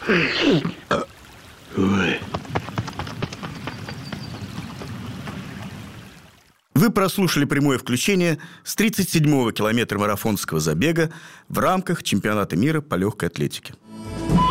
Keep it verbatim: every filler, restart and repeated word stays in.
Вы прослушали прямое включение с тридцать седьмого километра марафонского забега в рамках чемпионата мира по легкой атлетике.